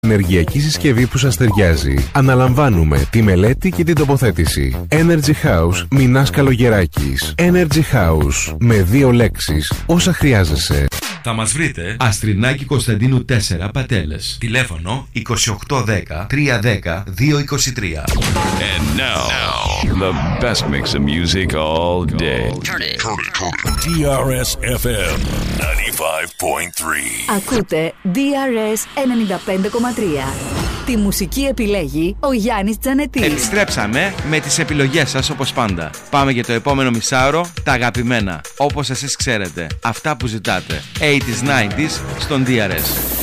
Ενεργειακή συσκευή που σας ταιριάζει. Αναλαμβάνουμε τη μελέτη και την τοποθέτηση. Energy House Μινάς Καλογεράκης. Energy House με 2 λέξεις. Όσα χρειάζεσαι. Θα μας βρείτε Αστρινάκη Κωνσταντίνου 4 Πατέλες. Τηλέφωνο 2810 310 223. And now, the best mix of music all day. Turn it. DRS FM 95.3. Ακούτε DRS 95.3. Τη μουσική επιλέγει ο Γιάννης Τζανετής. Επιστρέψαμε με τις επιλογές σας όπως πάντα. Πάμε για το επόμενο μισάωρο, τα αγαπημένα. Όπως εσείς ξέρετε, αυτά που ζητάτε. 80s, 90s στον DRS.